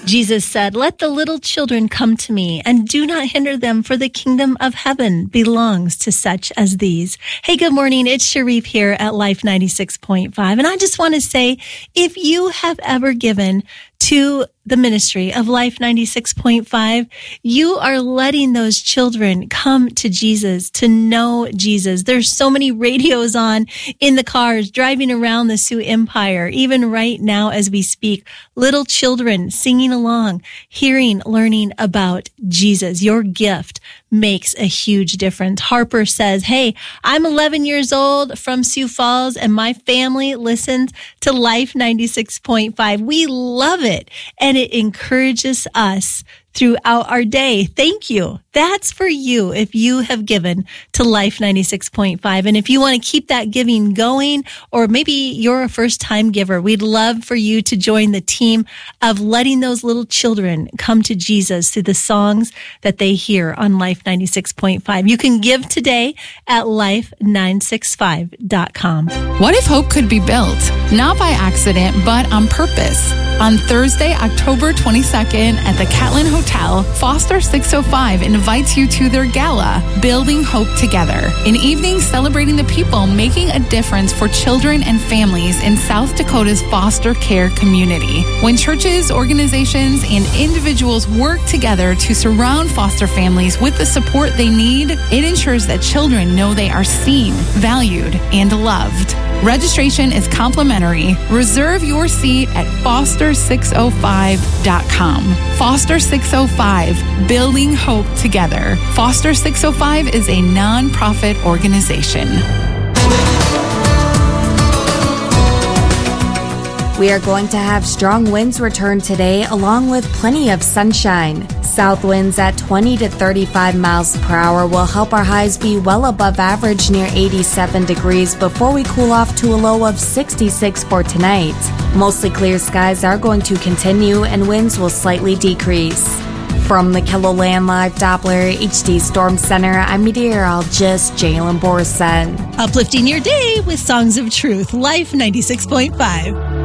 Jesus said, "Let the little children come to me, and do not hinder them, for the kingdom of heaven belongs to such as these." Hey, good morning. It's Sharif here at Life 96.5. And I just want to say, if you have ever given to the ministry of Life 96.5, you are letting those children come to Jesus, to know Jesus. There's so many radios on in the cars driving around the Sioux Empire. Even right now as we speak, little children singing along, hearing, learning about Jesus. Your gift makes a huge difference. Harper says, "Hey, I'm 11 years old from Sioux Falls, and my family listens to Life 96.5. We love it, and it encourages us throughout our day." Thank you. That's for you if you have given to Life 96.5. And if you want to keep that giving going, or maybe you're a first-time giver, we'd love for you to join the team of letting those little children come to Jesus through the songs that they hear on Life 96.5. You can give today at life965.com. What if hope could be built? Not by accident, but on purpose. On Thursday, October 22nd at the Catlin Hotel, Foster 605 invites you to their gala, Building Hope Together, an evening celebrating the people making a difference for children and families in South Dakota's foster care community. When churches, organizations, and individuals work together to surround foster families with the support they need, it ensures that children know they are seen, valued, and loved. Registration is complimentary. Reserve your seat at foster605.com. Foster 605, Building Hope Together. Foster 605 is a non-profit organization. We are going to have strong winds return today, along with plenty of sunshine. South winds at 20 to 35 miles per hour will help our highs be well above average near 87 degrees before we cool off to a low of 66 for tonight. Mostly clear skies are going to continue and winds will slightly decrease. From the KELOLAND Live Doppler HD Storm Center, I'm meteorologist Jalen Borson. Uplifting your day with songs of truth. Life 96.5.